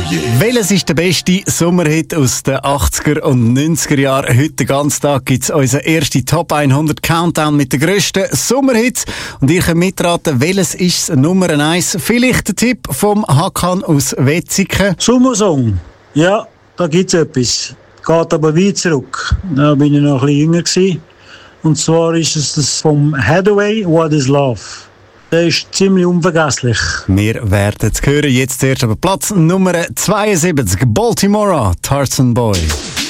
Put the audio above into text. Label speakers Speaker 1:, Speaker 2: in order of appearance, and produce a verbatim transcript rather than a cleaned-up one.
Speaker 1: Welches ist der beste Sommerhit aus den achtziger und neunziger Jahren? Heute den ganzen Tag gibt es unseren ersten Top hundert Countdown mit den grössten Sommerhits. Und ihr könnt mitraten, welches ist Nummer eins? Vielleicht der Tipp vom Hakan aus Wetzikon.
Speaker 2: Sommersong. Ja, da gibt es etwas. Geht aber weit zurück. Da bin ich noch ein bisschen jünger gewesen. Und zwar ist es das vom Hathaway, What is Love. Der ist ziemlich unvergesslich.
Speaker 1: Wir werden es hören. Jetzt zuerst aber Platz Nummer zweiundsiebzig. Baltimore, Tarzan Boy.